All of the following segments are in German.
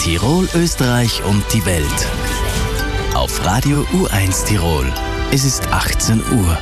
Tirol, Österreich und die Welt. Auf Radio U1 Tirol. Es ist 18 Uhr.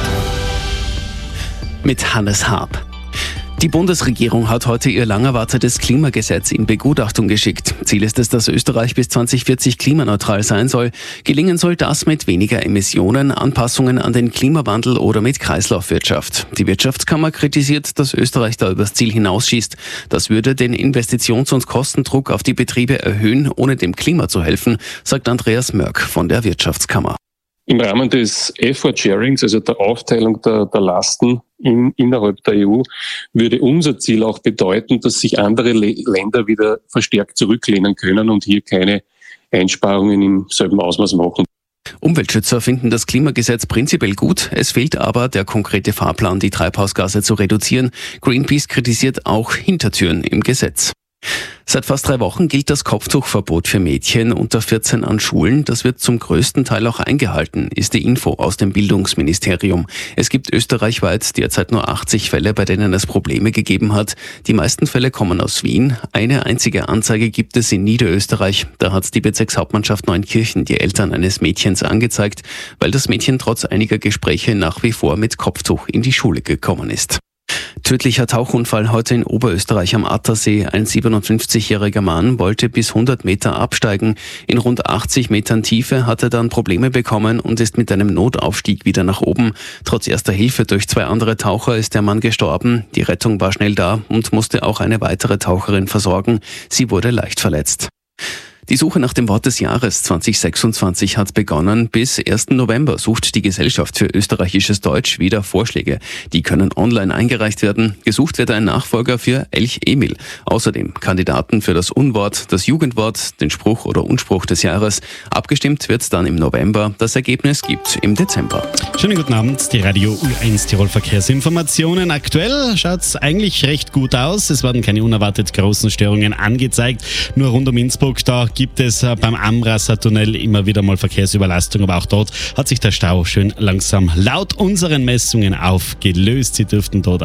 Mit Hannes Haab. Die Bundesregierung hat heute ihr lang erwartetes Klimagesetz in Begutachtung geschickt. Ziel ist es, dass Österreich bis 2040 klimaneutral sein soll. Gelingen soll das mit weniger Emissionen, Anpassungen an den Klimawandel oder mit Kreislaufwirtschaft. Die Wirtschaftskammer kritisiert, dass Österreich da übers Ziel hinausschießt. Das würde den Investitions- und Kostendruck auf die Betriebe erhöhen, ohne dem Klima zu helfen, sagt Andreas Mörk von der Wirtschaftskammer. Im Rahmen des Effort Sharings, also der Aufteilung der Lasten innerhalb der EU, würde unser Ziel auch bedeuten, dass sich andere Länder wieder verstärkt zurücklehnen können und hier keine Einsparungen im selben Ausmaß machen. Umweltschützer finden das Klimagesetz prinzipiell gut. Es fehlt aber der konkrete Fahrplan, die Treibhausgase zu reduzieren. Greenpeace kritisiert auch Hintertüren im Gesetz. Seit fast 3 Wochen gilt das Kopftuchverbot für Mädchen unter 14 an Schulen. Das wird zum größten Teil auch eingehalten, ist die Info aus dem Bildungsministerium. Es gibt österreichweit derzeit nur 80 Fälle, bei denen es Probleme gegeben hat. Die meisten Fälle kommen aus Wien. Eine einzige Anzeige gibt es in Niederösterreich. Da hat die Bezirkshauptmannschaft Neunkirchen die Eltern eines Mädchens angezeigt, weil das Mädchen trotz einiger Gespräche nach wie vor mit Kopftuch in die Schule gekommen ist. Tödlicher Tauchunfall heute in Oberösterreich am Attersee. Ein 57-jähriger Mann wollte bis 100 Meter absteigen. In rund 80 Metern Tiefe hat er dann Probleme bekommen und ist mit einem Notaufstieg wieder nach oben. Trotz erster Hilfe durch 2 andere Taucher ist der Mann gestorben. Die Rettung war schnell da und musste auch eine weitere Taucherin versorgen. Sie wurde leicht verletzt. Die Suche nach dem Wort des Jahres 2026 hat begonnen. Bis 1. November sucht die Gesellschaft für österreichisches Deutsch wieder Vorschläge. Die können online eingereicht werden. Gesucht wird ein Nachfolger für Elch Emil. Außerdem Kandidaten für das Unwort, das Jugendwort, den Spruch oder Unspruch des Jahres. Abgestimmt wird dann im November. Das Ergebnis gibt's im Dezember. Schönen guten Abend, die Radio U1 Tirol Verkehrsinformationen. Aktuell schaut's eigentlich recht gut aus. Es werden keine unerwartet großen Störungen angezeigt. Nur rund um Innsbruck, da gibt es beim Amrasser Tunnel immer wieder mal Verkehrsüberlastung, aber auch dort hat sich der Stau schön langsam laut unseren Messungen aufgelöst. Sie dürften dort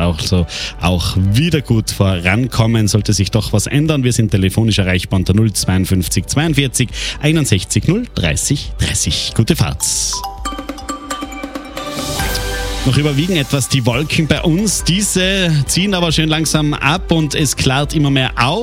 auch wieder gut vorankommen. Sollte sich doch was ändern, wir sind telefonisch erreichbar unter 052 42 61 0 30 30. Gute Fahrt. Noch überwiegen etwas die Wolken bei uns. Diese ziehen aber schön langsam ab und es klart immer mehr auf.